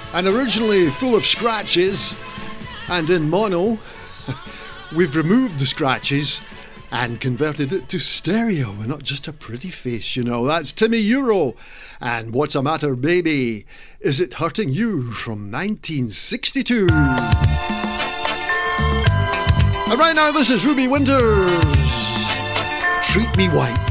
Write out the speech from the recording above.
and originally full of scratches and in mono. We've removed the scratches and converted it to stereo, and not just a pretty face, you know. That's Timmy Euro and What's a Matter Baby, Is It Hurting You, from 1962. And right now this is Ruby Winters, Treat Me White.